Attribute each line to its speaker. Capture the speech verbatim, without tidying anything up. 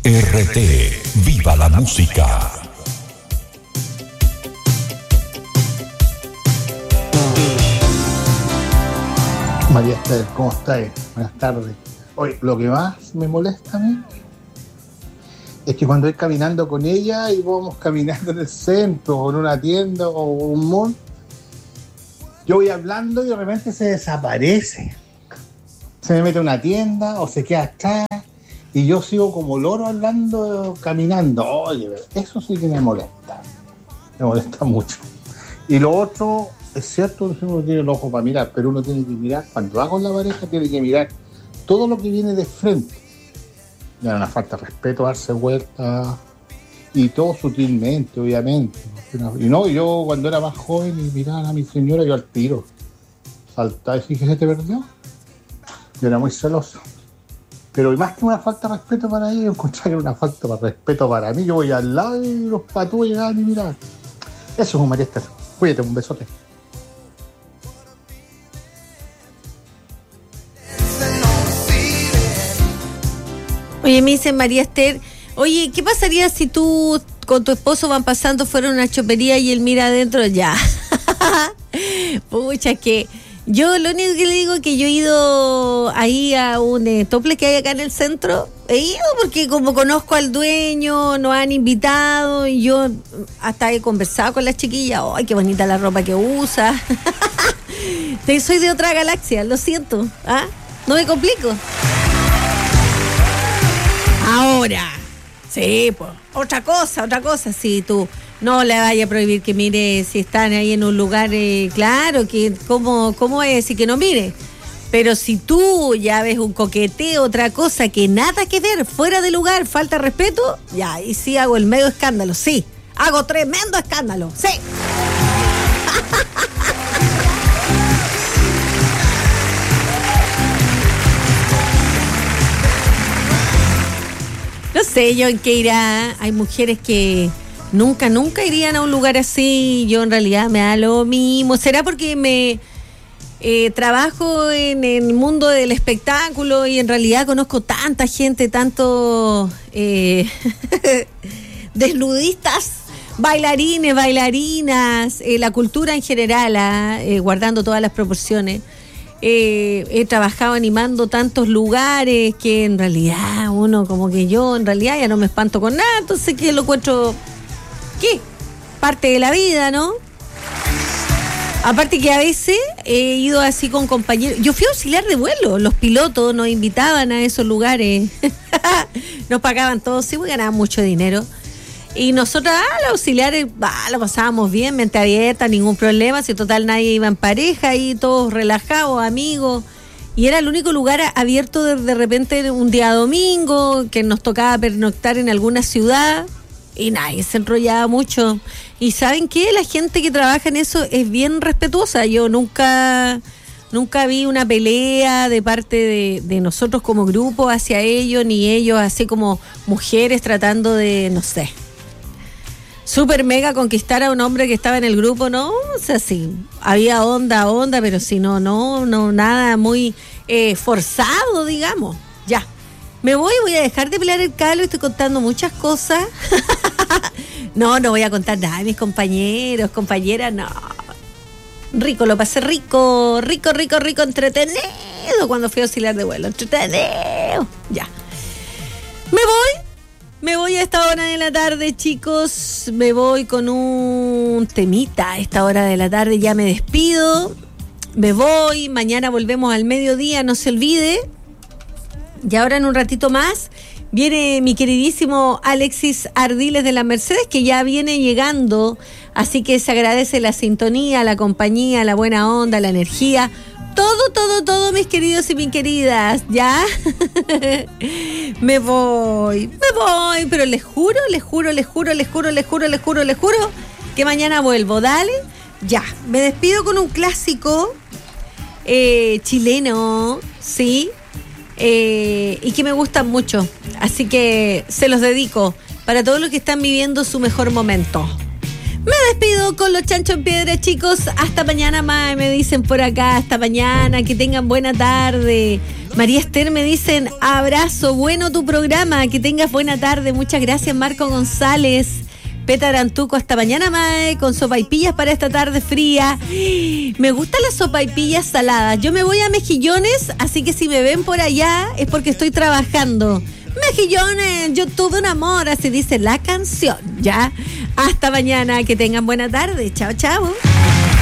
Speaker 1: R T, viva la música.
Speaker 2: María Esther, ¿cómo estáis? Buenas tardes. Oye, lo que más me molesta a mí es que cuando voy caminando con ella y vamos caminando en el centro o en una tienda o un mall, yo voy hablando y de repente se desaparece. Se me mete a una tienda o se queda atrás y yo sigo como loro hablando, caminando. Oye, eso sí que me molesta. Me molesta mucho. Y lo otro, es cierto que uno tiene el ojo para mirar, pero uno tiene que mirar, cuando va con la pareja, tiene que mirar todo lo que viene de frente. Ya una falta de respeto, darse vuelta y todo sutilmente, obviamente. Y no, yo cuando era más joven y miraba a mi señora, yo al tiro saltaba y dije, ¿qué se te perdió? Yo era muy celoso. Pero más que una falta de respeto para ella, yo encontraba que era una falta de respeto para mí. Yo voy al lado y los patúes llegaban y miraban. Eso es un María Esther. Cuídate, un besote.
Speaker 3: Oye, me dice María Esther, oye, ¿qué pasaría si tú con tu esposo van pasando fuera una chopería y él mira adentro? Ya. Pucha, que yo lo único que le digo es que yo he ido ahí a un eh, tople que hay acá en el centro. He ido porque como conozco al dueño, nos han invitado y yo hasta he conversado con las chiquillas. ¡Ay, qué bonita la ropa que usa! Soy de otra galaxia, lo siento. ¿Ah? No me complico. Ahora, sí, pues, otra cosa, otra cosa, si tú no le vayas a prohibir que mire si están ahí en un lugar, eh, claro, que cómo, cómo es decir que no mire, pero si tú ya ves un coqueteo, otra cosa que nada que ver, fuera de lugar, falta de respeto, ya, y sí hago el medio escándalo, sí, hago tremendo escándalo, sí. No sé yo en qué irá. Hay mujeres que nunca, nunca irían a un lugar así. Yo en realidad me da lo mismo. ¿Será porque me eh, trabajo en el mundo del espectáculo y en realidad conozco tanta gente, tantos eh, desnudistas, bailarines, bailarinas, eh, la cultura en general, eh, guardando todas las proporciones? Eh, he trabajado animando tantos lugares que en realidad uno como que yo en realidad ya no me espanto con nada, entonces que lo encuentro, ¿qué? Parte de la vida, ¿no? Aparte que a veces he ido así con compañeros, yo fui auxiliar de vuelo, los pilotos nos invitaban a esos lugares, nos pagaban todos, sí, ganaban mucho dinero. Y nosotros, ah, los auxiliares, ah, lo pasábamos bien, mente abierta, ningún problema, si total nadie iba en pareja, ahí todos relajados, amigos. Y era el único lugar abierto de, de repente un día domingo, que nos tocaba pernoctar en alguna ciudad, y nadie se enrollaba mucho. Y ¿saben qué? La gente que trabaja en eso es bien respetuosa. Yo nunca, nunca vi una pelea de parte de, de nosotros como grupo hacia ellos, ni ellos así como mujeres tratando de, no sé, super mega conquistar a un hombre que estaba en el grupo, ¿no? O sea, sí, había onda, onda, pero si no, no, no, nada muy eh, forzado, digamos. Ya, me voy, voy a dejar de pelear el calo, estoy contando muchas cosas. No, no voy a contar nada de mis compañeros, compañeras, no. Rico, lo pasé rico, rico, rico, rico, entretenido cuando fui a auxiliar de vuelo, entretenido. Ya, me voy. Me voy a esta hora de la tarde, chicos. Me voy con un temita a esta hora de la tarde. Ya me despido. Me voy. Mañana volvemos al mediodía, no se olvide. Y ahora en un ratito más viene mi queridísimo Alexis Ardiles de la Mercedes, que ya viene llegando. Así que se agradece la sintonía, la compañía, la buena onda, la energía. Todo, todo, todo, mis queridos y mis queridas, ¿ya? Me voy, me voy, pero les juro, les juro, les juro, les juro, les juro, les juro, les juro que mañana vuelvo, dale. Ya, me despido con un clásico eh, chileno, ¿sí? Eh, y que me gustan mucho, así que se los dedico para todos los que están viviendo su mejor momento. Me despido con los chanchos en piedra, chicos. Hasta mañana más, me dicen por acá. Hasta mañana, que tengan buena tarde. María Esther me dicen, abrazo, bueno tu programa, que tengas buena tarde. Muchas gracias, Marco González. Peta Arantuco, hasta mañana, Mae, con sopaipillas para esta tarde fría. Me gustan las sopaipillas saladas. Yo me voy a Mejillones, así que si me ven por allá es porque estoy trabajando. Mejillones, yo tuve un amor, así dice la canción. Ya, hasta mañana, que tengan buena tarde. Chao, chao.